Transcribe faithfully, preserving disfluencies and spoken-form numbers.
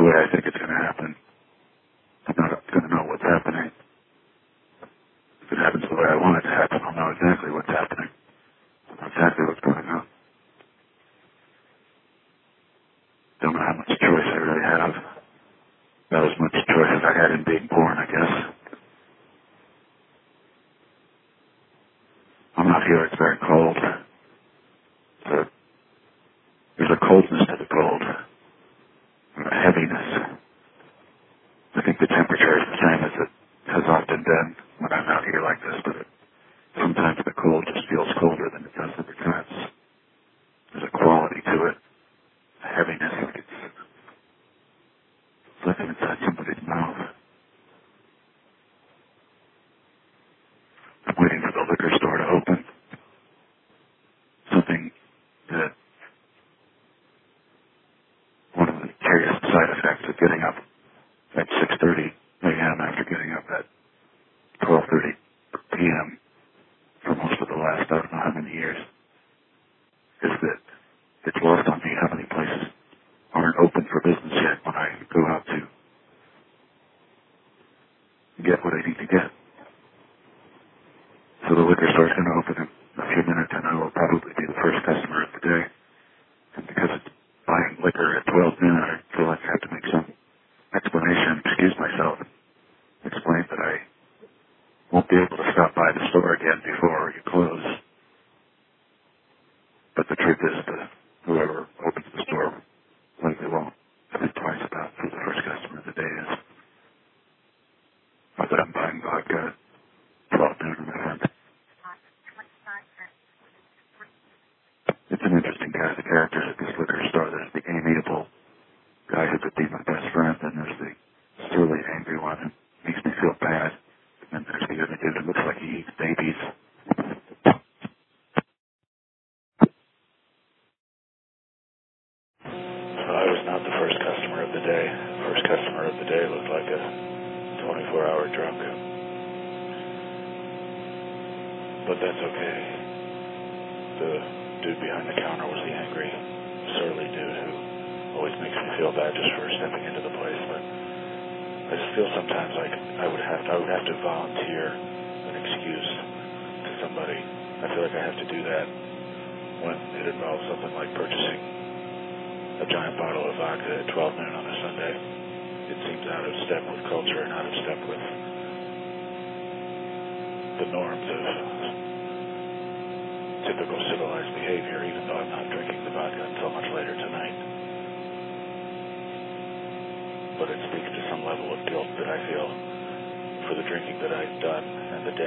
way I think it's going to happen. I'm not going to know what's happening. If it happens the way I want it to happen, I'll know exactly what's happening. I'll know exactly what's going on. Don't know how much choice I really have. About as much choice as I had in being born, I guess. I'm out here, it's very cold. So there's a coldness to the cold. A heaviness. I think the temperature is the same as it has often been when I'm out here like this, but it, sometimes the cold just feels colder than it does other times. There's a quality to it, a heaviness, like it's, it's like I'm inside somebody's mouth. I'm waiting for the liquor store to open. Something that one of the curious side effects of getting up at six thirty a.m. after getting up at twelve thirty p.m. for most of the last I don't know how many years is that it's lost on me how many places aren't open for business yet when I go out to get what I need to get. So the liquor store is going to open in a few minutes, and I will probably be the first customer of the day. And because it's buying liquor at twelve noon, I feel like I have to make some explanation, excuse myself, explain that I won't be able to stop by the store again before you close. But the truth is that whoever opens the store likely won't think twice about who the first customer of the day is. Not that I'm buying vodka at twelve noon or whatever. It's an interesting cast of characters at this liquor store. There's the amiable guy who could be my best friend, and there's the surly, angry one who makes me feel bad. And there's the other dude who looks like he eats babies. So I was not the first customer of the day. First customer of the day looked like a twenty-four hour drunk. But that's okay. The dude behind the counter was the angry, surly dude who always makes me feel bad just for stepping into the place. But I just feel sometimes like I would have to, I would have to volunteer an excuse to somebody. I feel like I have to do that when it involves something like purchasing a giant bottle of vodka at twelve noon on a Sunday. It seems out of step with culture and out of step with the norms of typical civilized behavior, even though I'm not drinking the vodka until much later tonight. But it speaks to some level of guilt that I feel for the drinking that I've done and the